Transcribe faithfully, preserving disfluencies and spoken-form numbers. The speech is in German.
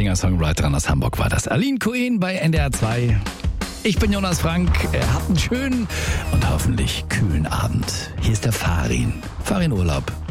Singer-Songwriterin aus Hamburg war das. Aline Cohen bei N D R zwei. Ich bin Jonas Frank. Habt einen schönen und hoffentlich kühlen Abend. Hier ist der Farin. Farin Urlaub.